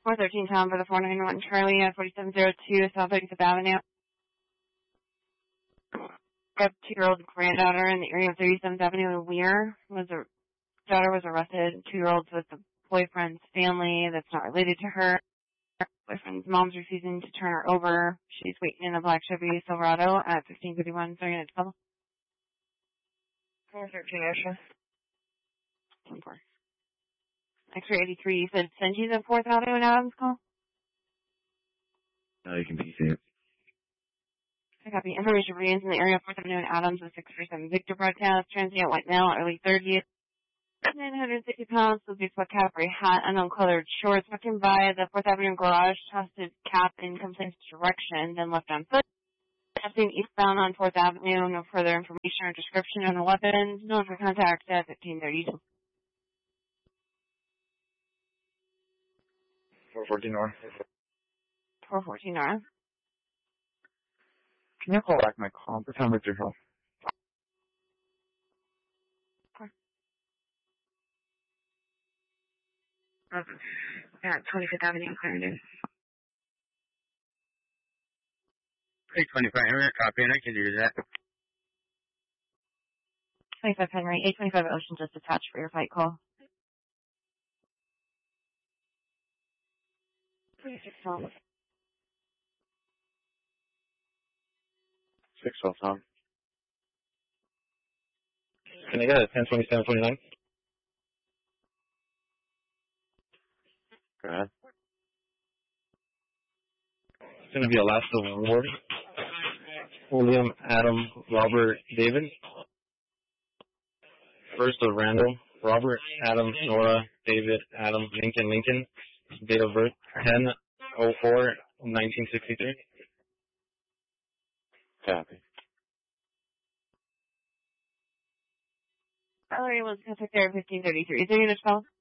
413 Tom for the 491 Charlie at 4702 South 35th Avenue. A 2-year-old granddaughter in the area of 37th Avenue. Weir daughter was arrested. 2-year-old's with the boyfriend's family that's not related to her. Boyfriend's mom's refusing to turn her over. She's waiting in a black Chevy Silverado at 1551 starting at 12. 413 Ocean. 24. X-ray 83, you said send you the 4th Auto and Adams call? No, you can PC it. I copy. Information remains in the area of 4th Avenue and Adams with 647 Victor broadcast. Transient white male, early 30th. 960 pounds, with a Capri hat, unknown colored shorts, walking by the 4th Avenue garage, tossed his cap in complaints direction, then left on foot. Passing eastbound on 4th Avenue, no further information or description on the weapons. No for contact at 1532. 414 North. 414 North. Can you call back my comp? What time is your call? At 25th Avenue, Clarendon. 825 Henry, copy, and I can do that. 25 Henry, 825 Ocean just attached for your flight call. 26 Tom. 612 Tom. Can I get a 102729? Go ahead. It's going to be a last award. William, Adam, Robert, David. First of Randall, Robert, Adam, Nora, David, Adam, Lincoln. Date of birth, 10/04/1963. Copy. Valerie was contact there at 1533. Is there unit 12?